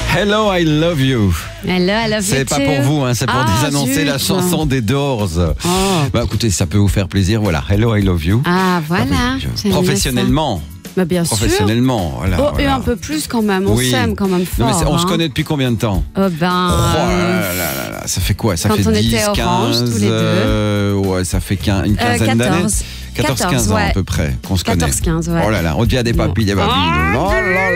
Hello, I love you. Hello, I love you C'est pas too. pour vous, hein, c'est pour désannoncer la chanson des Doors. Bah écoutez, ça peut vous faire plaisir. Voilà, Hello, I love you. Ah, voilà. J'aime Professionnellement. bien ça. Bah, bien sûr. Professionnellement, voilà. Oh, voilà. et un peu plus quand même. On s'aime quand même fort. Non, mais on se hein. connaît depuis combien de temps? Oh ben. Oh là là là, ça fait quoi? Ça quand fait on 10, était 15, tous les deux. ouais, ça fait une quinzaine d'années. 14-15 ans ouais. à peu près qu'on se connaît. 14-15, ouais. Oh là là, on devient des papilles, des papilles. Oh là là.